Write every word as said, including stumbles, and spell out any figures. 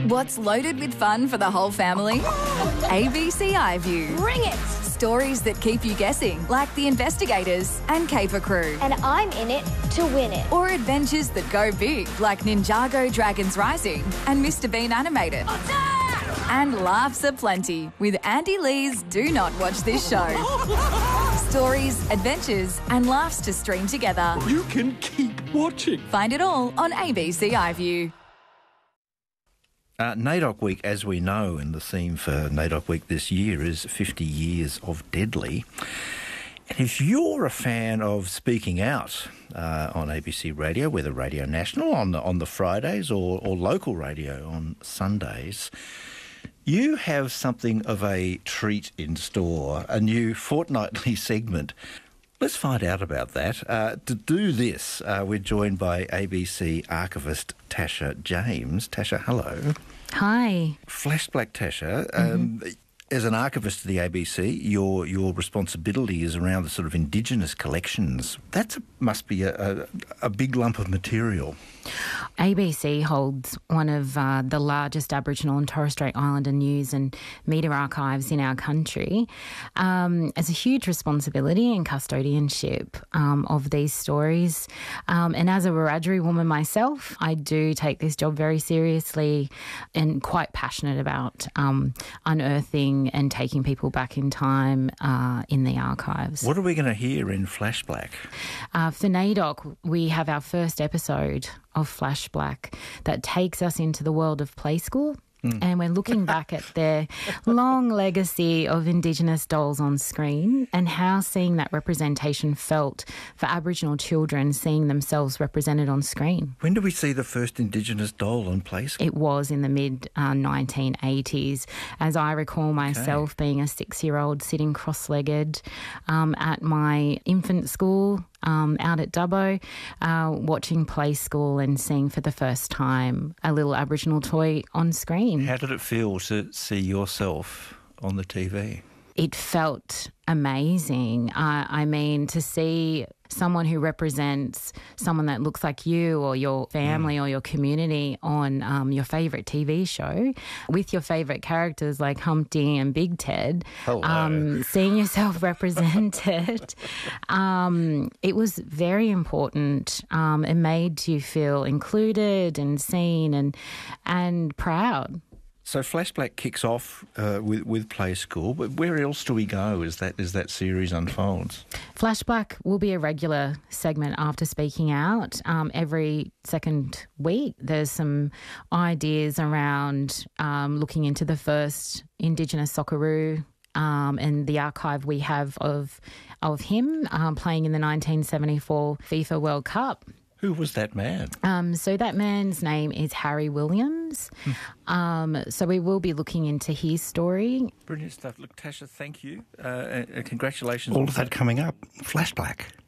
What's loaded with fun for the whole family? A B C iView. Bring it! Stories that keep you guessing, like The Investigators and Caper Crew. And I'm in it to win it. Or adventures that go big, like Ninjago Dragons Rising and Mister Bean Animated. Attack! And laughs aplenty with Andy Lee's Do Not Watch This Show. Stories, adventures and laughs to stream together. You can keep watching. Find it all on A B C iView. Uh, NAIDOC Week, as we know, and the theme for NAIDOC Week this year is fifty years of Deadly. And if you're a fan of speaking out uh, on A B C Radio, whether Radio National on the, on the Fridays or, or local radio on Sundays, you have something of a treat in store, a new fortnightly segment. Let's find out about that. Uh, to do this, uh, we're joined by A B C archivist Tasha James. Tasha, hello. Hi. Flashback, Tasha. Um, mm-hmm. As an archivist of the A B C, your your responsibility is around the sort of Indigenous collections. That must be a, a, a big lump of material. A B C holds one of uh, the largest Aboriginal and Torres Strait Islander news and media archives in our country. Um, it's a huge responsibility and custodianship um, of these stories. Um, and as a Wiradjuri woman myself, I do take this job very seriously and quite passionate about um, unearthing and taking people back in time uh, in the archives. What are we going to hear in Flashback? Uh, for NAIDOC, we have our first episode of Flashback that takes us into the world of Play School. Mm. And we're looking back at their long legacy of Indigenous dolls on screen and how seeing that representation felt for Aboriginal children seeing themselves represented on screen. When did we see the first Indigenous doll on Play School? It was in the mid uh, nineteen eighties. As I recall myself okay. being a six-year-old sitting cross-legged um, at my infant school Um, out at Dubbo, uh, watching Play School and seeing for the first time a little Aboriginal toy on screen. How did it feel to see yourself on the T V? It felt amazing. Uh, I mean, to see someone who represents someone that looks like you or your family mm. or your community on um, your favourite T V show with your favourite characters like Humpty and Big Ted, um, seeing yourself represented, um, it was very important. Um, it made you feel included and seen and and proud. So Flashback kicks off uh, with, with Play School, but where else do we go as that as that series unfolds? Flashback will be a regular segment after Speaking Out. Um, every second week there's some ideas around um, looking into the first Indigenous Socceroo um, and the archive we have of, of him um, playing in the nineteen seventy-four FIFA World Cup. Who was that man? Um, so that man's name is Harry Williams. um, so we will be looking into his story. Brilliant stuff. Look, Tasha, thank you. Uh, and congratulations. All of that coming up. Flashback.